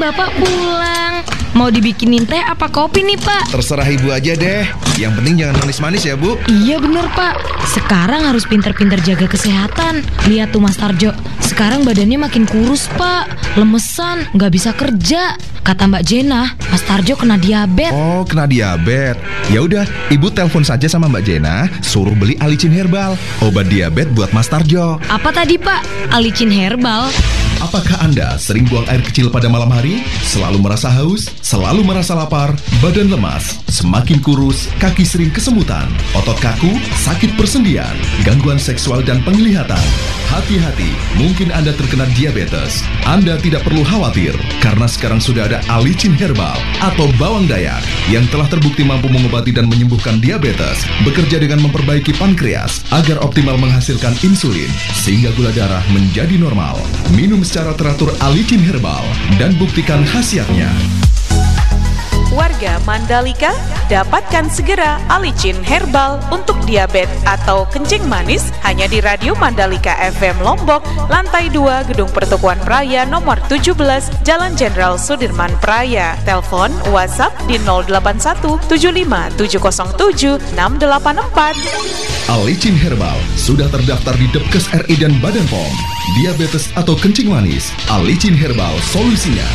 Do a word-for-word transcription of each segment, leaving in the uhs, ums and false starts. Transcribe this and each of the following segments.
Bapak pulang. Mau dibikinin teh apa kopi nih, Pak? Terserah Ibu aja deh. Yang penting jangan manis-manis ya, Bu. Iya bener, Pak. Sekarang harus pinter-pinter jaga kesehatan. Lihat tuh Mas Tarjo, sekarang badannya makin kurus, Pak. Lemesan, nggak bisa kerja. Kata Mbak Jena, Mas Tarjo kena diabetes. Oh, kena diabetes. Ya udah, Ibu telepon saja sama Mbak Jena, suruh beli Alicin Herbal, obat diabetes buat Mas Tarjo. Apa tadi, Pak? Alicin Herbal? Apakah Anda sering buang air kecil pada malam hari? Selalu merasa haus? Selalu merasa lapar? Badan lemas? Semakin kurus? Kaki sering kesemutan? Otot kaku? Sakit persendian? Gangguan seksual dan penglihatan? Hati-hati, mungkin Anda terkena diabetes. Anda tidak perlu khawatir, karena sekarang sudah ada Alicin Herbal atau bawang dayak yang telah terbukti mampu mengobati dan menyembuhkan diabetes, bekerja dengan memperbaiki pankreas agar optimal menghasilkan insulin, sehingga gula darah menjadi normal. Minum secara teratur Alicin Herbal dan buktikan khasiatnya. Warga Mandalika, dapatkan segera Alicin Herbal untuk diabetes atau kencing manis hanya di Radio Mandalika F M Lombok, lantai dua Gedung Pertukuan Praya nomor tujuh belas, Jalan Jenderal Sudirman Praya. Telepon WhatsApp di nol delapan satu tujuh lima tujuh nol tujuh enam delapan empat. Alicin Herbal sudah terdaftar di Depkes R I dan Badan P O M. Diabetes atau kencing manis, Alicin Herbal solusinya.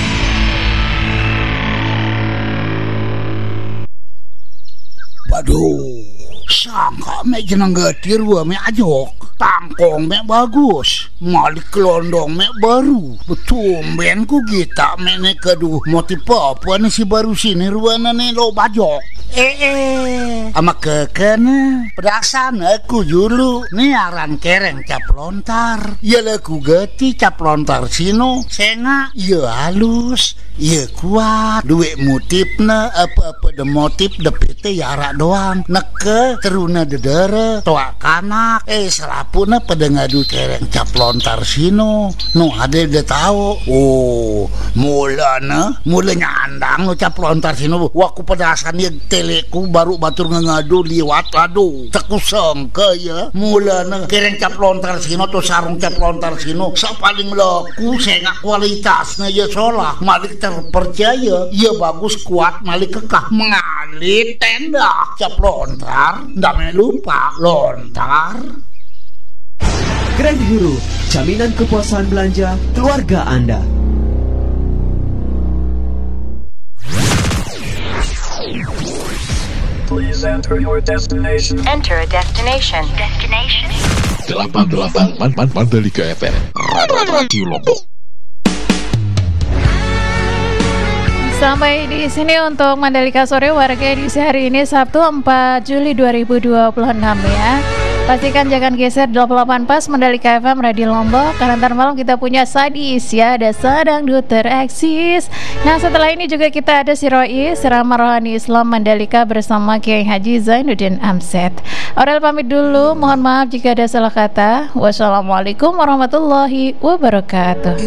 Aduh, sangka me jenang getir gua me ajok, tangkong me bagus, malik kelondong me baru, betumben ku kita me ne keduh motif apa nih si baru sini ruana nih lo bajok. Eh eh, ama kekena, perasaan aku dulu nih aran kereng cap lontar, ya laku geti cap lontar sino, senga, ya halus, ya kuat, duit motifna apa-apa de motif de P T yara doang, neke teruna dedere, toa kanak, eh selapuna pada ngadu kereng cap lontar sino, no ada de tahu, oh mulana, mulanya andang no cap lontar sino, waku perasaan ya teleku baru batur ngadu liwat, aduh, teku sangka ya, mulana kereng cap lontar sino tuh sarung cap lontar sino, sa paling laku, senga kualitasnya ya solah, malik terpercaya, ya bagus kuat, malik kekah mengalir tenda cap lontar, ndak me lupa lontar. Grand Hero, jaminan kepuasan belanja keluarga Anda. Please enter your destination. Enter a destination. Destination. delapan puluh delapan Mandalika F M, Radio Lombok. Sampai di sini untuk Mandalika Sore warga edisi hari ini Sabtu empat Juli dua ribu dua puluh enam ya. Pastikan jangan geser delapan puluh delapan pas Mandalika F M Radio Lombok, karena ntar malam kita punya Sadis ya, ada Sadang Duter Eksis. Nah setelah ini juga kita ada Siroi Serama Rohani Islam Mandalika bersama Kiai Haji Zainuddin Amset. Aurel pamit dulu, mohon maaf jika ada salah kata. Wassalamualaikum warahmatullahi wabarakatuh.